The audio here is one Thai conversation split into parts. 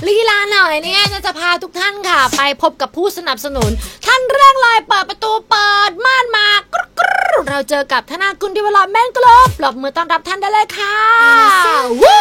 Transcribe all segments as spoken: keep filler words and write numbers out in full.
ลีลาหน่อยเนี่ยจะพาทุกท่านค่ะไปพบกับผู้สนับสนุนท่านแรกเลยเปิดประตูเปิดม่านมากรุกรุเราเจอกับธนากุล Development Group ปรบมือต้อนรับท่านได้เลยค่ะวู้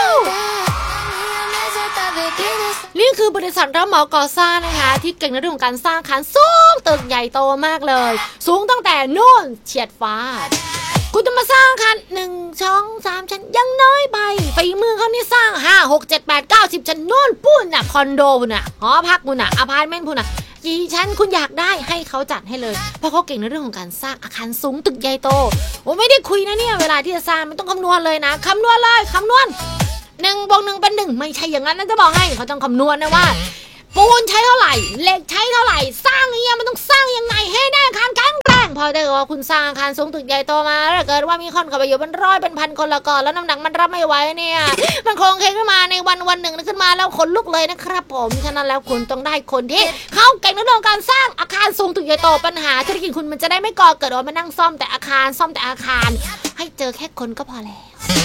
นี่คือบริษัทรับเหมาก่อสร้างนะคะที่เก่งในเรื่องของการสร้างอาคารสูงตึกใหญ่โตมากเลยสูงตั้งแต่นู่นเฉียดฟ้าคุณจะมาสร้างอาคารหนึ่งช่องสามชั้นยังน้อยไปฝีมือเขานี่สร้างห้าหกเจ็ดแปดเก้าสิบชั้นนู่นปุ่นน่ะคอนโดปุ่นน่ะหอพักปุ่นน่ะอพาร์ตเมนต์ปุ่นน่ะกี่ชั้นคุณอยากได้ให้เขาจัดให้เลยเพราะเขาเก่งในเรื่องของการสร้างอาคารสูงตึกใหญ่โตโอ้ไม่ได้คุยนะเนี่ยเวลาที่จะสร้างมันต้องคำนวณเลยนะคำนวณเลยคำนวณหนึ่งบวกหนึ่งเป็นหนึ่งไม่ใช่อย่างนั้นนะจะบอกให้เขาต้องคำนวณนะว่าปูนใช้เท่าไหร่เหล็กใช้เท่าไหร่สร้างอย่างเงี้ยมันต้องสร้างยังไงให้ได้อาคารแข็งแกร่งพอได้ว่าคุณสร้างอาคารสูงตึกใหญ่โตมาถ้าเกิดว่ามีคนเข้าไปอยู่เป็นร้อยเป็นพันคนละก่อนแล้วน้ำหนักมันรับไม่ไหวเนี่ยมันโครงเคขึ้นมาในวันวันหนึ่งขึ้นมาแล้วขนลุกเลยนะครับผมฉะนั้นแล้วคุณต้องได้คนที่เขาเก่งในเรื่องการสร้างอาคารสูงตึกใหญ่โตปัญหาธุรกิจคุณมันจะได้ไม่ก่อเกิดว่ามานั่งซ่อมแต่อาคารซ่อมแต่อาคารให้เจอแค่คนก็พอแล้ว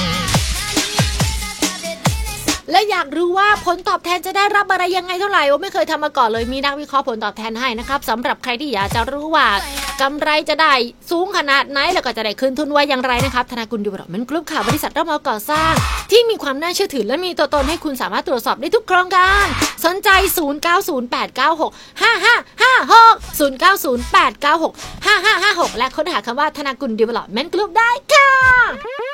และอยากรู้ว่าผลตอบแทนจะได้รับอะไรยังไงเท่าไหร่ว่าไม่เคยทำมาก่อนเลยมีนักวิเคราะห์ผลตอบแทนให้นะครับสำหรับใครที่อยากจะรู้ว่ากำไรจะได้สูงขนาดไหนแล้วก็จะได้คืนทุนไว้อย่างไรนะครับธนากุล Development Group ค่ะบริษัทรับเหมาก่อสร้างที่มีความน่าเชื่อถือและมีตัวตนให้คุณสามารถตรวจสอบได้ทุกโครงการสนใจศูนย์ เก้า ศูนย์ แปด เก้า หก ห้า ห้า ห้า หก ศูนย์ เก้า ศูนย์ แปด เก้า หก ห้า ห้า ห้า หกและค้นหาคำว่าธนากุล Development Group ได้ค่ะ